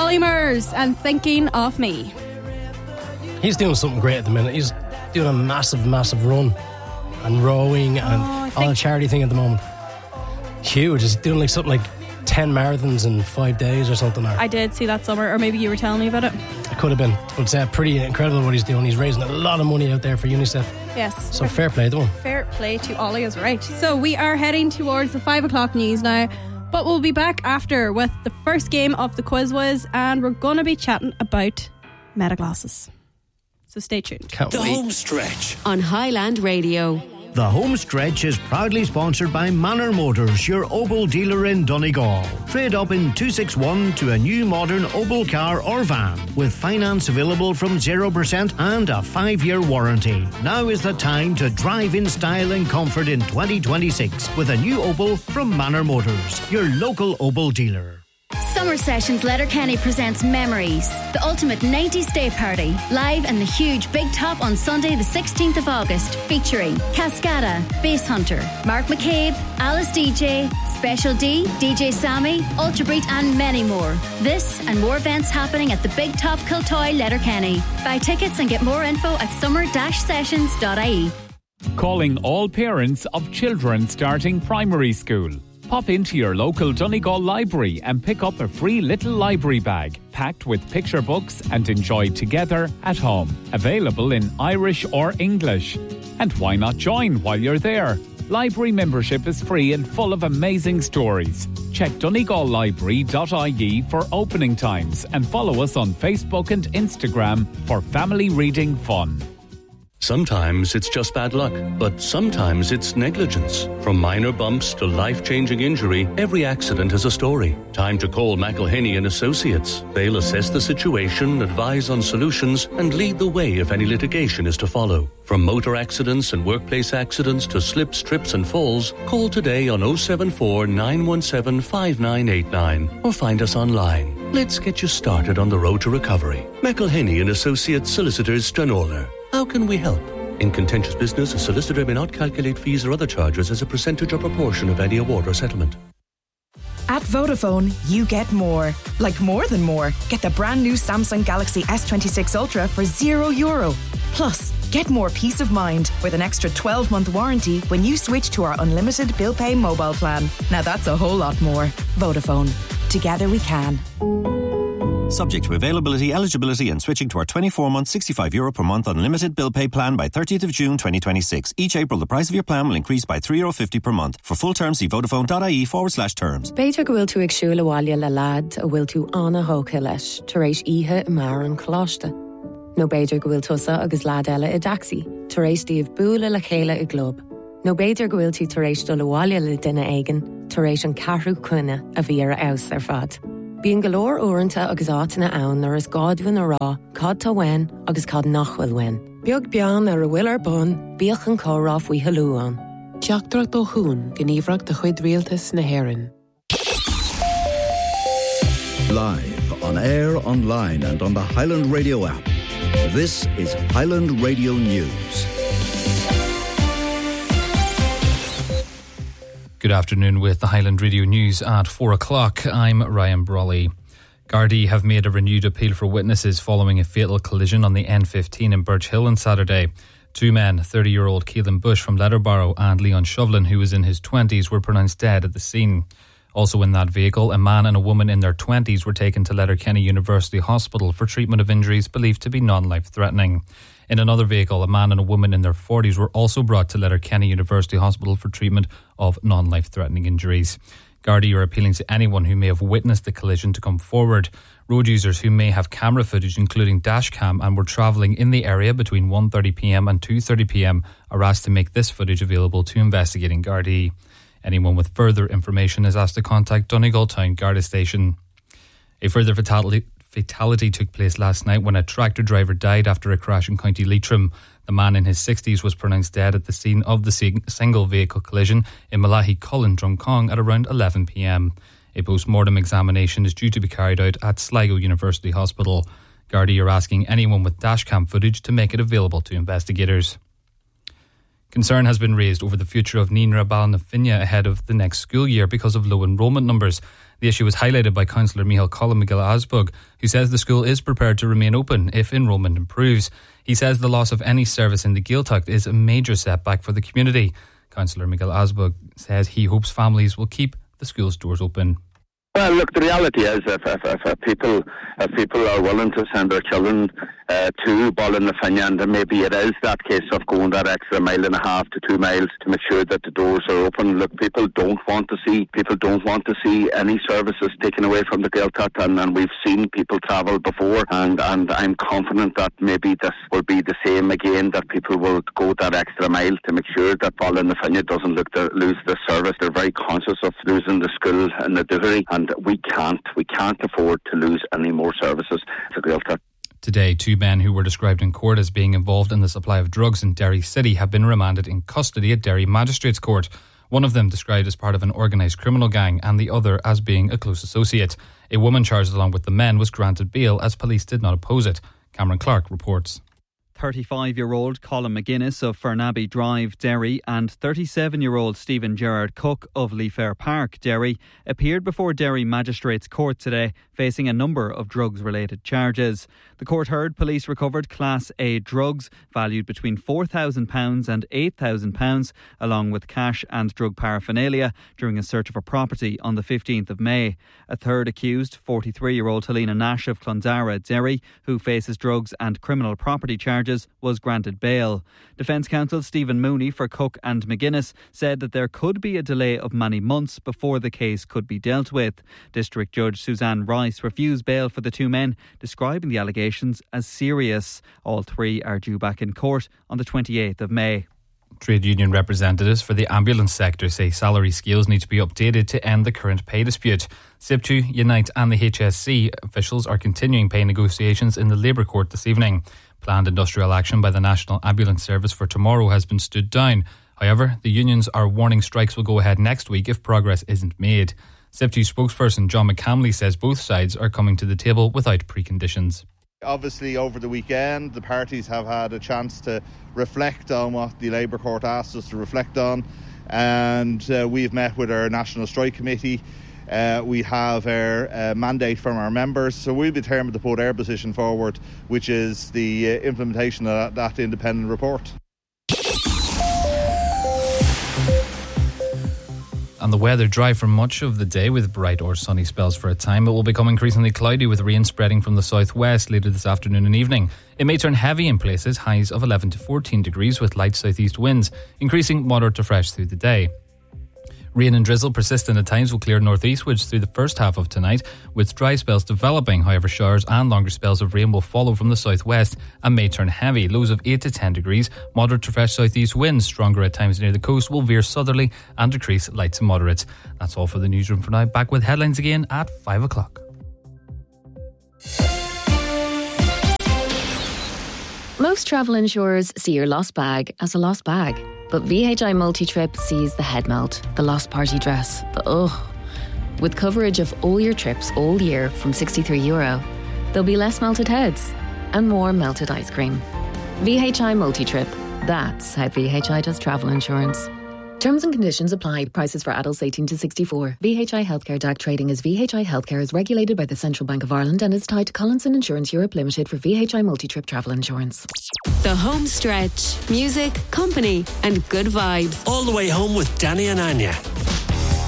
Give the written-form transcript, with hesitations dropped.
Ollie Murs and Thinking of Me. He's doing something great at the minute. He's doing a massive run and rowing and all a charity thing at the moment. Huge. He's doing like something like 10 marathons in 5 days or something. I did see that summer, or maybe you were telling me about it. It could have been. But it's pretty incredible what he's doing. He's raising a lot of money out there for UNICEF. Yes. So fair play to him. Fair play to Ollie is right. So we are heading towards the 5 o'clock news now, but we'll be back after with the first game of the Quiz Whiz, and we're going to be chatting about Metaglasses. So stay tuned. Can't The wait. Home Stretch on Highland Radio. The Home Stretch is proudly sponsored by Manor Motors, your Opel dealer in Donegal. Trade up in 261 to a new modern Opel car or van with finance available from 0% and a 5-year warranty. Now is the time to drive in style and comfort in 2026 with a new Opel from Manor Motors, your local Opel dealer. Summer Sessions Letterkenny presents Memories, the ultimate 90s day party, live in the huge Big Top on Sunday the 16th of August, featuring Cascada, Bass Hunter, Mark McCabe, Alice DJ, Special D, DJ Sammy, Ultra Beat and many more. This and more events happening at the Big Top Kiltoy Letterkenny. Buy tickets and get more info at summer-sessions.ie. Calling all parents of children starting primary school. Pop into your local Donegal library and pick up a free little library bag packed with picture books and enjoy together at home. Available in Irish or English. And why not join while you're there? Library membership is free and full of amazing stories. Check donegallibrary.ie for opening times and follow us on Facebook and Instagram for family reading fun. Sometimes it's just bad luck, but sometimes it's negligence. From minor bumps to life-changing injury, every accident has a story. Time to call McElhenney and Associates. They'll assess the situation, advise on solutions, and lead the way if any litigation is to follow. From motor accidents and workplace accidents to slips, trips and falls, call today on 074 917 5989 or find us online. Let's get you started on the road to recovery. McElhenney and Associates Solicitors, Stranorlar. How can we help? In contentious business, a solicitor may not calculate fees or other charges as a percentage or proportion of any award or settlement. At Vodafone, you get more. Like more than more. Get the brand new Samsung Galaxy S26 Ultra for €0. Plus, get more peace of mind with an extra 12-month warranty when you switch to our unlimited bill pay mobile plan. Now that's a whole lot more. Vodafone. Together we can. Subject to availability, eligibility and switching to our 24-month €65 per month unlimited bill pay plan by 30th of June 2026. Each April, the price of your plan will increase by €3.50 per month. For full terms, see vodafone.ie/terms. Beidir go bhfuil tú ag siúl abhaile le lad a bhfuil tú anna hóca leis, tar éis ihe i mar an chláiste. No beidir go bhfuil tusa agus lad eile i daxi, tar éis díobh búla le chéile i glob. No beidir go bhfuil tú tar éis dul abhaile le duine éigen, tar éis an carrú cuine a bhí ar aus ar fad. Bíon golóir uaireanta agus átainna ann ar is gádmhain a rá, cad tá wein agus cad nachhfuil wein. Beag bean ar a bhfuil ar bun, bíoch an córá faoi halúán. Teachtarach do hún, gníomhreacht de chuid rialtas na hÉireann. Live, on air, online and on the Highland Radio app. This is Highland Radio News. Good afternoon with the Highland Radio News at 4 o'clock. I'm Ryan Brawley. Gardaí have made a renewed appeal for witnesses following a fatal collision on the N15 in Birch Hill on Saturday. Two men, 30-year-old Keelan Bush from Letterborough and Leon Shovlin, who was in his 20s, were pronounced dead at the scene. Also in that vehicle, a man and a woman in their 20s were taken to Letterkenny University Hospital for treatment of injuries believed to be non-life-threatening. In another vehicle, a man and a woman in their 40s were also brought to Letterkenny University Hospital for treatment of non-life-threatening injuries. Gardaí are appealing to anyone who may have witnessed the collision to come forward. Road users who may have camera footage, including dashcam, and were travelling in the area between 1:30pm and 2:30pm are asked to make this footage available to investigating Gardaí. Anyone with further information is asked to contact Donegal Town Garda Station. A further fatality took place last night when a tractor driver died after a crash in County Leitrim. The man in his 60s was pronounced dead at the scene of the single vehicle collision in Malahi Cullen, Drumcong at around 11pm. A post-mortem examination is due to be carried out at Sligo University Hospital. Gardaí are asking anyone with dashcam footage to make it available to investigators. Concern has been raised over the future of Nina Ballinaffinia ahead of the next school year because of low enrolment numbers. The issue was highlighted by Councillor Micheál Colm McGill-Asbug, who says the school is prepared to remain open if enrolment improves. He says the loss of any service in the Gaeltacht is a major setback for the community. Councillor Micheál-Asbug says he hopes families will keep the school's doors open. Well, look, the reality is if people are willing to send their children to Ballinafignan, then maybe it is that case of going that extra 1.5 to 2 miles to make sure that the doors are open. Look, people don't want to see any services taken away from the Gaeltacht, and we've seen people travel before, and I'm confident that maybe this will be the same again, that people will go that extra mile to make sure that Ballinafignan doesn't lose the service. They're very conscious of losing the school in the Duherty, and we can't afford to lose any more services to Gaeltacht. Today, 2 men who were described in court as being involved in the supply of drugs in Derry City have been remanded in custody at Derry Magistrates Court. One of them described as part of an organised criminal gang and the other as being a close associate. A woman charged along with the men was granted bail as police did not oppose it. Cameron Clark reports. 35-year-old Colin McGuinness of Fernaby Drive, Derry, and 37-year-old Stephen Gerard Cook of Leafair Park, Derry, appeared before Derry Magistrates Court today, facing a number of drugs-related charges. The court heard police recovered Class A drugs valued between £4,000 and £8,000, along with cash and drug paraphernalia, during a search of a property on the 15th of May. A third accused, 43-year-old Helena Nash of Clondara, Derry, who faces drugs and criminal property charges, was granted bail. Defence counsel Stephen Mooney for Cook and McGuinness said that there could be a delay of many months before the case could be dealt with. District Judge Suzanne Rice refused bail for the 2 men, describing the allegations as serious. All 3 are due back in court on the 28th of May. Trade union representatives for the ambulance sector say salary scales need to be updated to end the current pay dispute. SIPTU, Unite and the HSC officials are continuing pay negotiations in the Labour Court this evening. Planned industrial action by the National Ambulance Service for tomorrow has been stood down. However, the unions are warning strikes will go ahead next week if progress isn't made. SIPTU spokesperson John McCamley says both sides are coming to the table without preconditions. Obviously, over the weekend, the parties have had a chance to reflect on what the Labour Court asked us to reflect on, and we've met with our National Strike Committee. We have our mandate from our members, so we'll be determined to put our position forward, which is the implementation of that independent report. And the weather dry for much of the day with bright or sunny spells for a time. It will become increasingly cloudy with rain spreading from the southwest later this afternoon and evening. It may turn heavy in places, highs of 11 to 14 degrees with light southeast winds, increasing moderate to fresh through the day. Rain and drizzle persistent at times will clear northeastwards through the first half of tonight, with dry spells developing. However, showers and longer spells of rain will follow from the southwest and may turn heavy. Lows of 8 to 10 degrees, moderate to fresh southeast winds, stronger at times near the coast, will veer southerly and decrease light to moderate. That's all for the newsroom for now. Back with headlines again at 5 o'clock. Most travel insurers see your lost bag as a lost bag. But VHI Multi-Trip sees the head melt, the lost party dress, the ugh. With coverage of all your trips all year from €63, there'll be less melted heads and more melted ice cream. VHI Multi-Trip. That's how VHI does travel insurance. Terms and conditions apply. Prices for adults 18 to 64. VHI Healthcare DAC trading as VHI Healthcare is regulated by the Central Bank of Ireland and is tied to Collinson Insurance Europe Limited for VHI Multi-Trip travel insurance. The home stretch. Music, company and good vibes. All the way home with Danny and Anya.